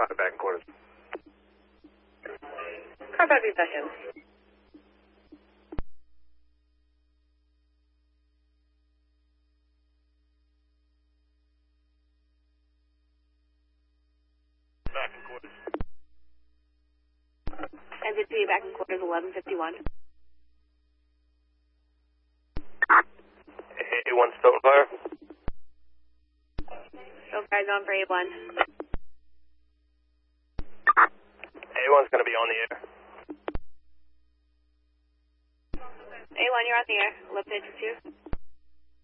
Copy, back in quarters. Contact 8 seconds. Back in quarters. NZP back in quarters 1151. A1 Stoughton Fire. Show guys on for A1. A1's going to be on the air. A1, you're on the air. Lift 2.